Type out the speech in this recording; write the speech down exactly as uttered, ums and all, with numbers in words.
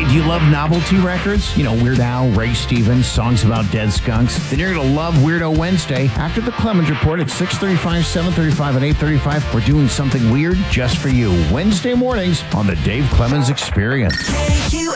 do you love novelty records? You know, Weird Al, Ray Stevens, songs about dead skunks? Then you're going to love Weirdo Wednesday. After the Clemens Report at six thirty-five, seven thirty-five, and eight thirty-five, we're doing something weird just for you. Wednesday mornings on the Dave Clemens Experience. K Q